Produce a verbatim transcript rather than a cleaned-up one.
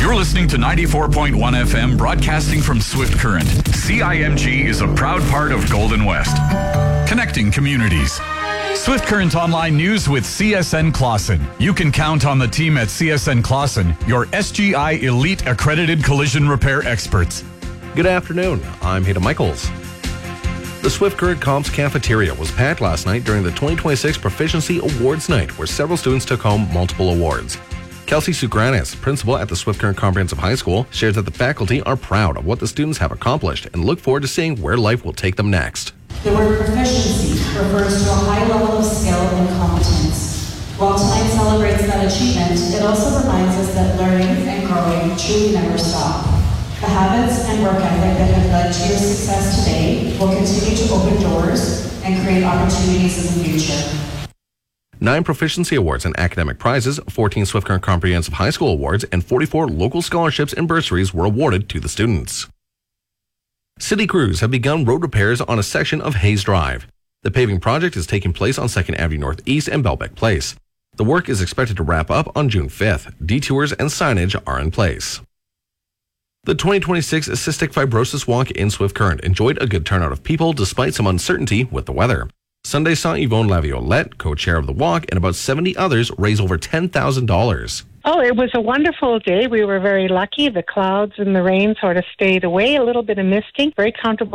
You're listening to ninety-four point one F M, broadcasting from Swift Current. C I M G is a proud part of Golden West, connecting communities. Swift Current Online News with C S N Clausen. You can count on the team at C S N Clausen, your S G I Elite Accredited Collision Repair experts. Good afternoon. I'm Hayden Michaels. The Swift Current Comps cafeteria was packed last night during the twenty twenty-six Proficiency Awards Night, where several students took home multiple awards. Kelsey Sugranis, principal at the Swift Current Comprehensive High School, shares that the faculty are proud of what the students have accomplished and look forward to seeing where life will take them next. The word proficiency refers to a high level of skill and competence. While tonight celebrates that achievement, it also reminds us that learning and growing truly never stop. The habits and work ethic that have led to your success today will continue to open doors and create opportunities in the future. Nine proficiency awards and academic prizes, fourteen Swift Current Comprehensive High School awards, and forty-four local scholarships and bursaries were awarded to the students. City crews have begun road repairs on a section of Hayes Drive. The paving project is taking place on second Avenue Northeast and Belbeck Place. The work is expected to wrap up on June fifth. Detours and signage are in place. The twenty twenty-six Cystic Fibrosis Walk in Swift Current enjoyed a good turnout of people despite some uncertainty with the weather. Sunday saw Yvonne Laviolette, co-chair of the walk, and about seventy others raise over ten thousand dollars. Oh, it was a wonderful day. We were very lucky. The clouds and the rain sort of stayed away, a little bit of misting, very comfortable